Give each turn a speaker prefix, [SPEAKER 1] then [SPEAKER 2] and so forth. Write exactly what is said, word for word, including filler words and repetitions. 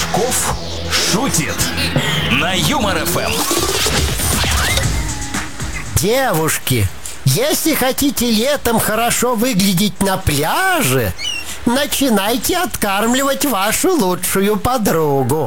[SPEAKER 1] Пашков шутит на Юмор эф эм.
[SPEAKER 2] Девушки, если хотите летом хорошо выглядеть на пляже, начинайте откармливать вашу лучшую подругу.